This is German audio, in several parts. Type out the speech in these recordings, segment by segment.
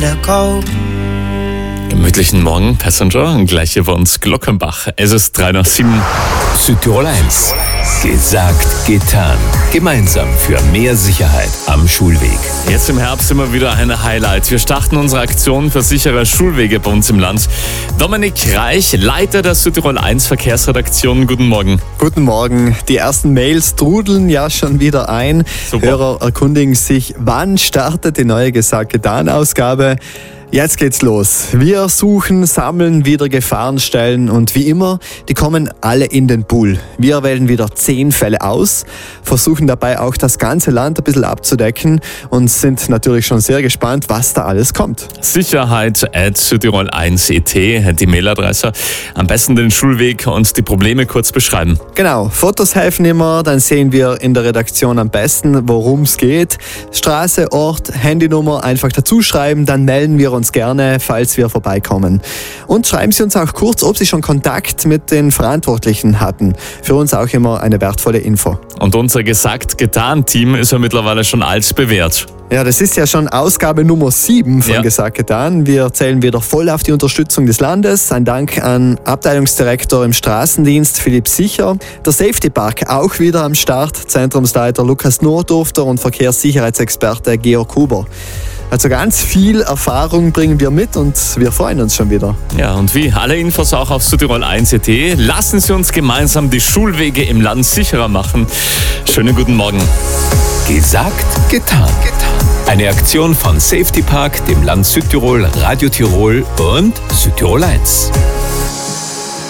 Gemütlichen Morgen, Passenger. Gleich hier bei uns Glockenbach. Es ist 3 nach 7. Südtirol 1. Gesagt, getan. Gemeinsam für mehr Sicherheit am Schulweg. Jetzt im Herbst immer wieder ein Highlight. Wir starten unsere Aktion für sichere Schulwege bei uns im Land. Dominik Reich, Leiter der Südtirol 1 Verkehrsredaktion. Guten Morgen. Guten Morgen. Die ersten Mails trudeln ja schon wieder ein. Super. Hörer erkundigen sich, wann startet die neue Gesagt-Getan-Ausgabe. Jetzt geht's los. Wir suchen, sammeln wieder Gefahrenstellen und wie immer, die kommen alle in den Pool. Wir wählen wieder 10 Fälle aus, versuchen dabei auch das ganze Land ein bisschen abzudecken und sind natürlich schon sehr gespannt, was da alles kommt. Sicherheit@südtirol1.it, die Mailadresse. Am besten den Schulweg und die Probleme kurz beschreiben. Genau, Fotos helfen immer, dann sehen wir in der Redaktion am besten, worum es geht. Straße, Ort, Handynummer einfach dazu schreiben, dann melden wir uns gerne, falls wir vorbeikommen. Und schreiben Sie uns auch kurz, ob Sie schon Kontakt mit den Verantwortlichen hatten. Für uns auch immer eine wertvolle Info. Und unser Gesagt-Getan-Team ist ja mittlerweile schon alt bewährt. Ja, das ist ja schon Ausgabe Nummer 7 von Gesagt Getan. Wir zählen wieder voll auf die Unterstützung des Landes. Ein Dank an Abteilungsdirektor im Straßendienst Philipp Sicher. Der Safety Park auch wieder am Start. Zentrumsleiter Lukas Nordorfter und Verkehrssicherheitsexperte Georg Huber. Also ganz viel Erfahrung bringen wir mit und wir freuen uns schon wieder. Ja, und wie alle Infos auch auf Südtirol1.it. Lassen Sie uns gemeinsam die Schulwege im Land sicherer machen. Schönen guten Morgen. Gesagt, getan. Eine Aktion von Safety Park, dem Land Südtirol, Radio Tirol und Südtirol 1.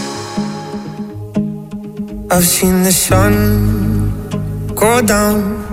I've seen the sun go down.